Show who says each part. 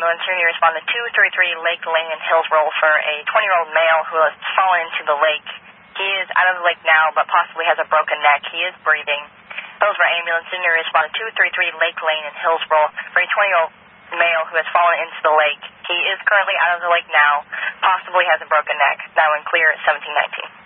Speaker 1: ambulance unit responded to 233 Lake Lane in Hillsboro for a 20-year-old male who has fallen into the lake. He is out of the lake now, but possibly has a broken neck. He is breathing. Hillsboro ambulance unit responded to 233 Lake Lane in Hillsboro for a 20-year-old male who has fallen into the lake. He is currently out of the lake now, possibly has a broken neck. Now in clear at 1719.